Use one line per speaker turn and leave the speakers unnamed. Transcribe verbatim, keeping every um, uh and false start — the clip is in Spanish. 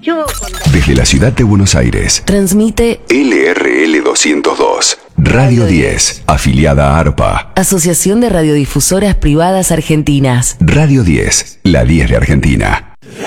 Yo cuando...
Desde la ciudad de Buenos Aires,
transmite
L R L doscientos dos, Radio diez, afiliada a ARPA.
Asociación de Radiodifusoras Privadas Argentinas.
Radio diez, la diez de Argentina.